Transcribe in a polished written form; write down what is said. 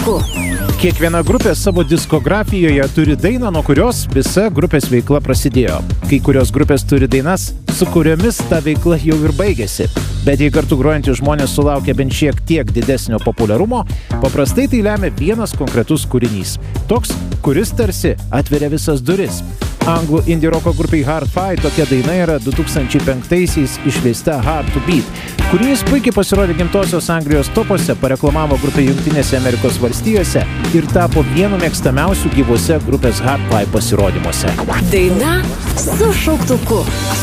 šauktuku. Kiekviena grupė savo diskografijoje turi dainą, nuo kurios visa grupės veikla prasidėjo. Kai kurios grupės turi dainas, su kuriomis ta veikla jau ir baigėsi. Bet jei kartu grojantys žmonės sulaukia bent šiek tiek didesnio populiarumo, paprastai tai lemia vienas konkretus kūrinys. Toks, kuris tarsi atveria visas duris. Anglų indie roko grupiai Hard-Fi tokia daina yra 2005-aisiais išleista Hard to Beat. Kūrinys puikiai pasirodė gimtosios Anglijos topuose, pareklamavo grupę Jungtinėse Amerikos valstijose ir tapo vienu mėgstamiausių gyvuose grupės Hard-Fi pasirodymuose. Daina su šauktuku.